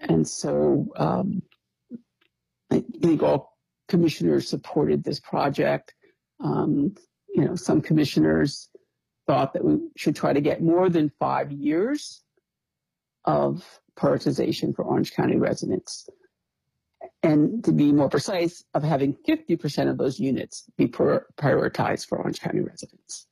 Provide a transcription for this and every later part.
And so I think all commissioners supported this project. Some commissioners thought that we should try to get more than 5 years of prioritization for Orange County residents. And to be more precise, of having 50% of those units be prioritized for Orange County residents.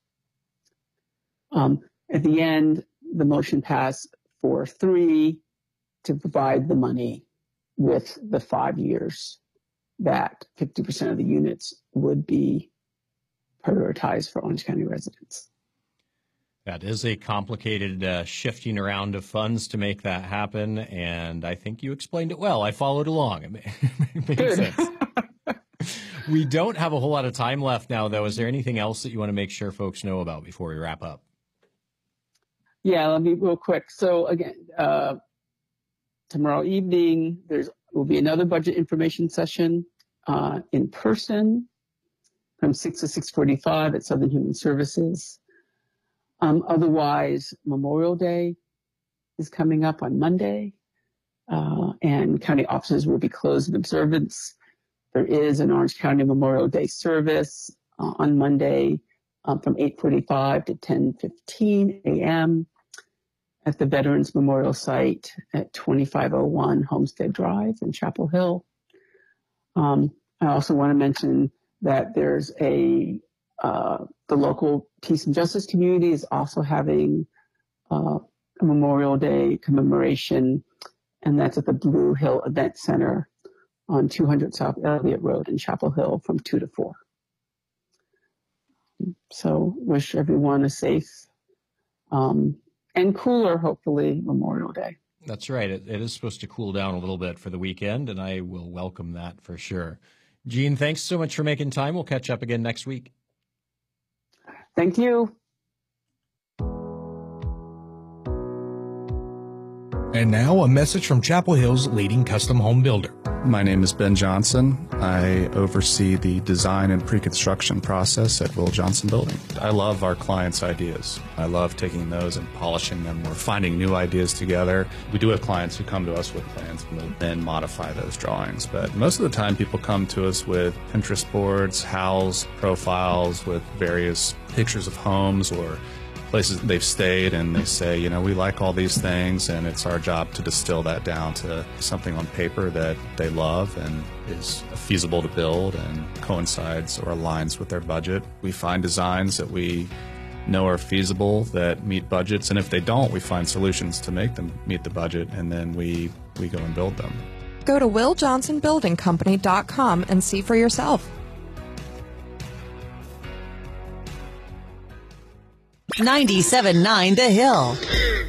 At the end, the motion passed 4-3 to provide the money with the 5 years that 50% of the units would be prioritized for Orange County residents. That is a complicated shifting around of funds to make that happen, and I think you explained it well. I followed along. It made sense. We don't have a whole lot of time left now, though. Is there anything else that you want to make sure folks know about before we wrap up? Yeah, let me real quick. So again, tomorrow evening, will be another budget information session in person from 6 to 6:45 at Southern Human Services. Otherwise, Memorial Day is coming up on Monday, and county offices will be closed in observance. There is an Orange County Memorial Day service on Monday from 8:45 to 10:15 a.m. at the Veterans Memorial Site at 2501 Homestead Drive in Chapel Hill. I also want to mention that there's the local Peace and Justice community is also having a Memorial Day commemoration, and that's at the Blue Hill Event Center on 200 South Elliott Road in Chapel Hill from 2 to 4. So wish everyone a safe and cooler, hopefully, Memorial Day. That's right. It is supposed to cool down a little bit for the weekend, and I will welcome that for sure. Jean, thanks so much for making time. We'll catch up again next week. Thank you. And now a message from Chapel Hill's leading custom home builder. My name is Ben Johnson. I oversee the design and pre-construction process at Will Johnson Building. I love our clients' ideas. I love taking those and polishing them. We're finding new ideas together. We do have clients who come to us with plans and we'll then modify those drawings. But most of the time people come to us with Pinterest boards, howls, profiles with various pictures of homes or places they've stayed, and they say, we like all these things, and it's our job to distill that down to something on paper that they love and is feasible to build and coincides or aligns with their budget. We find designs that we know are feasible, that meet budgets, and if they don't, we find solutions to make them meet the budget, and then we go and build them. Go to WillJohnsonBuildingCompany.com and see for yourself. 97.9 The Hill.